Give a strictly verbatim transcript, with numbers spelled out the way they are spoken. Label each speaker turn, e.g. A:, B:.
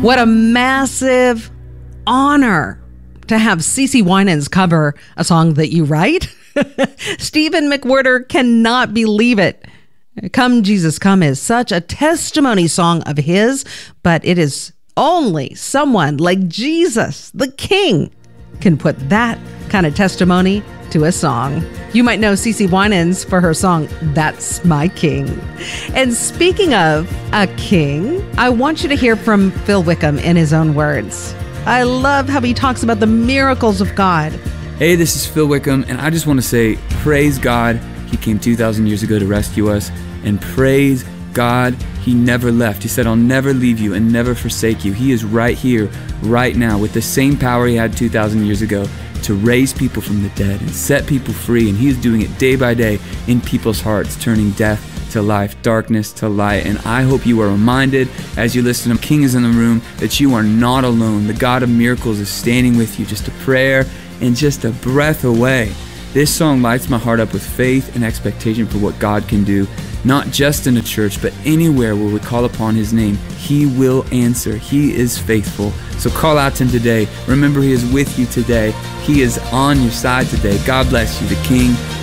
A: What a massive honor to have CeCe Winans cover a song that you write. Stephen McWhirter cannot believe it. Come Jesus Come is such a testimony song of his, but it is only someone like Jesus, the King, can put that kind of testimony to a song. You might know CeCe Winans for her song, That's My King. And speaking of a king, I want you to hear from Phil Wickham in his own words. I love how he talks about the miracles of God.
B: Hey, this is Phil Wickham, and I just want to say, praise God, He came two thousand years ago to rescue us, and praise God, He never left. He said, I'll never leave you and never forsake you. He is right here, right now, with the same power He had two thousand years ago to raise people from the dead and set people free, and He is doing it day by day in people's hearts, turning death to life, darkness to light. And I hope you are reminded as you listen to King is in the Room that you are not alone. The God of miracles is standing with you, just a prayer and just a breath away. This song lights my heart up with faith and expectation for what God can do, not just in a church, but anywhere where we call upon His name. He will answer. He is faithful. So call out to Him today. Remember, He is with you today. He is on your side today. God bless you. The King